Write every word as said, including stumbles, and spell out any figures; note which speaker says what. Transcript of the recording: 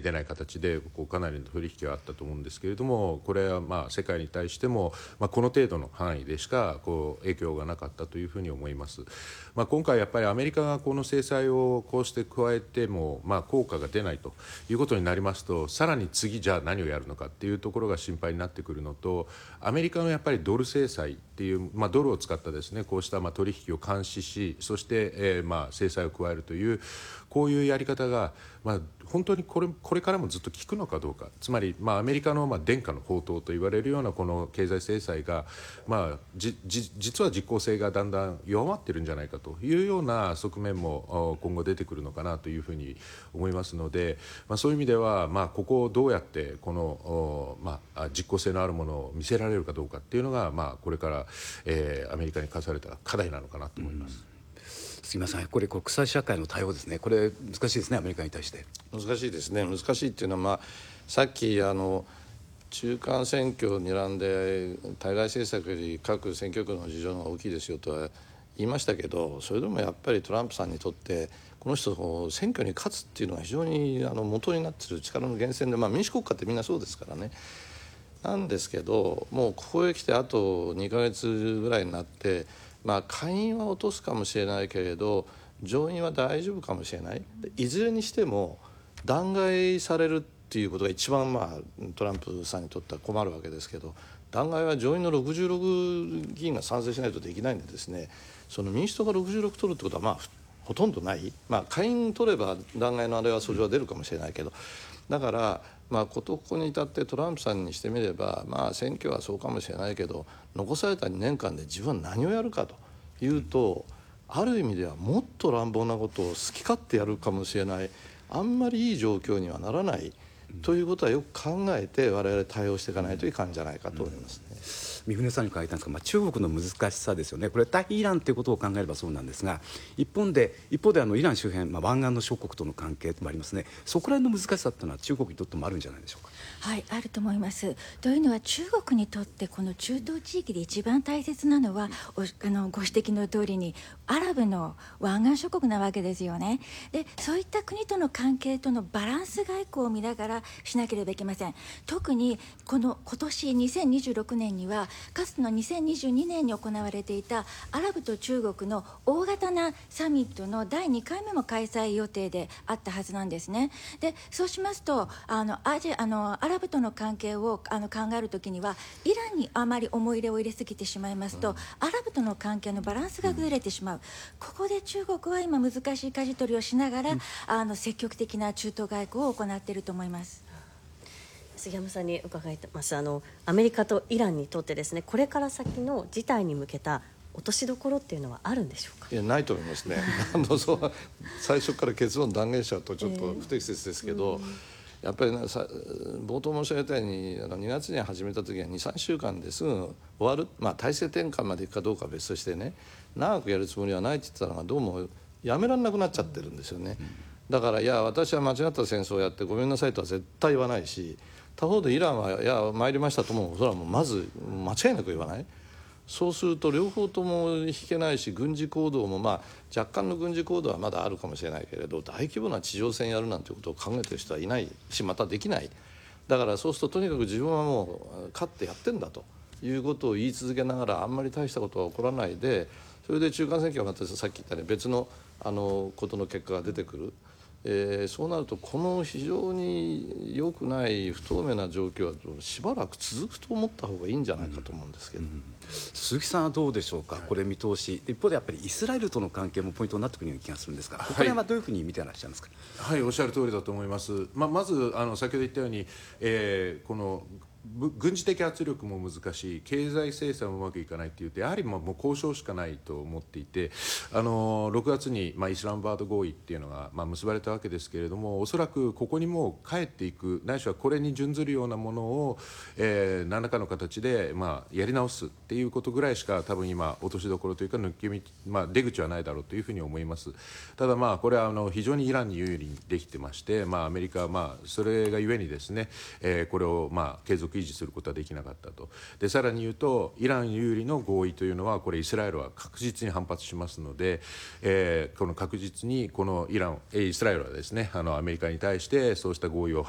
Speaker 1: に出ない形でこうかなりの取引があったと思うんですけれども、これはまあ世界に対しても、まあ、この程度の範囲でしかこう影響がなかったというふうに思います。まあ、今回やっぱりアメリカがこの制裁をこうして加えても、まあ、効果が出ないということになりますと、さらに次じゃあ何をやるのかっていうところが心配になってくるのと、アメリカのやっぱりドル制裁っていう、まあ、ドルを使ったですね、こうしたまあ取引を監視し、そして、えー、まあ制裁を加えるというこういうやり方が、まあ、本当にこれ、これからもずっと効くのかどうか、つまり、まあ、アメリカのまあ伝家の宝刀と言われるようなこの経済制裁が、まあ、じじ実は実効性がだんだん弱まっているんじゃないかというような側面も今後出てくるのかなというふうに思いますので、まあ、そういう意味では、まあ、ここをどうやってこの、まあ、実効性のあるものを見せられるかどうかっていうのが、まあ、これから、えー、アメリカに課された課題なのかなと思います。
Speaker 2: うんすみません、これ国際社会の対応ですね、これ難しいですね、アメリカに対して。
Speaker 3: 難しいですね。難しいっていうのは、まあ、さっきあの中間選挙を睨んで対外政策より各選挙区の事情の方が大きいですよとは言いましたけど、それでもやっぱりトランプさんにとってこの人選挙に勝つっていうのが非常にあの元になっている力の源泉で、まあ、民主国家ってみんなそうですからね。なんですけど、もうここへ来てあとにかげつぐらいになって、まあ、下院は落とすかもしれないけれど上院は大丈夫かもしれない。いずれにしても弾劾されるっていうことが一番、まあ、トランプさんにとっては困るわけですけど、弾劾は上院のろくじゅうろく議員が賛成しないとできないんでですね、その民主党がろくじゅうろく取るってことは、まあ、ほとんどない、まあ、下院取れば弾劾のあれは訴状は出るかもしれないけど、だから、まあ、ことここに至ってトランプさんにしてみれば、まあ、選挙はそうかもしれないけど残されたにねんかんで自分は何をやるかというと、ある意味ではもっと乱暴なことを好き勝手やるかもしれない、あんまりいい状況にはならないということはよく考えて我々対応していかないといかんじゃないかと思いますね。
Speaker 2: 三船さんに伺いたいんですが、まあ、中国の難しさですよね。これ対イランということを考えればそうなんですが、一方で一方であのイラン周辺、まあ、湾岸の諸国との関係もありますね。そこら辺の難しさというのは中国にとってもあるんじゃないでしょうか。
Speaker 4: はい、あると思います。というのは中国にとってこの中東地域で一番大切なのは、おあのご指摘の通りにアラブの湾岸諸国なわけですよね。でそういった国との関係とのバランス外交を見ながらしなければいけません。特にこの今年にせんにじゅうろくねんにはかつてのにせんにじゅうにねんに行われていたアラブと中国の大型なサミットのだいにかいめも開催予定であったはずなんですね。でそうしますとあのアジアあのアラブとの関係をあの考えるときにはイランにあまり思い入れを入れすぎてしまいますと、うん、アラブとの関係のバランスが崩れてしまう、うん、ここで中国は今難しい舵取りをしながら、うん、あの積極的な中東外交を行っていると思います。
Speaker 5: 杉山さんに伺います。あのアメリカとイランにとってですね、これから先の事態に向けた落としどころっていうのはあるんでしょうか。
Speaker 3: いや、ないと思いますねあのそう最初から結論断言しちゃうとちょっと不適切ですけど、えー、やっぱりなさ冒頭申し上げたようにあのにがつに始めた時は にさんしゅうかんですぐ終わる、まあ、体制転換までいくかどうかは別としてね、長くやるつもりはないって言ってたのがどうもやめられなくなっちゃってるんですよね。だからいや私は間違った戦争をやってごめんなさいとは絶対言わないし、他方でイランはいや参りましたともそれはもうまず間違いなく言わない。そうすると両方とも引けないし、軍事行動もまあ若干の軍事行動はまだあるかもしれないけれど、大規模な地上戦やるなんていうことを考えてる人はいないし、またできない。だからそうするととにかく自分はもう勝ってやってんだということを言い続けながら、あんまり大したことは起こらないで、それで中間選挙がまたさっき言ったように別のあのことの結果が出てくる。えー、そうなるとこの非常に良くない不透明な状況はしばらく続くと思った方がいいんじゃないかと思うんですけど、うんうん、
Speaker 2: 鈴木さんはどうでしょうか、はい、これ見通し。一方でやっぱりイスラエルとの関係もポイントになってくるような気がするんですが、ここら辺はどういうふうに見てらっしゃいますか。
Speaker 1: はい、はい、おっしゃる通りだと思います。ままずあの先ほど言ったように、えー、この軍事的圧力も難しい、経済制裁もうまくいかないっていうと、やはりもう交渉しかないと思っていて、あのろくがつに、まあ、イスラムバード合意っていうのが、まあ、結ばれたわけですけれども、おそらくここにもう帰っていく、ないしはこれに準ずるようなものを、えー、何らかの形で、まあ、やり直すっていうことぐらいしか多分今落としどころというか抜け道、まあ、出口はないだろうというふうに思います。ただまあこれはあの非常にイランに有利にできてまして、まあ、アメリカはまあそれがゆえにですね、えー、これをまあ継続維持することはできなかったと。でさらに言うとイラン有利の合意というのはこれイスラエルは確実に反発しますので、えー、この確実にこのイランイスラエルはですね、あのアメリカに対してそうした合意を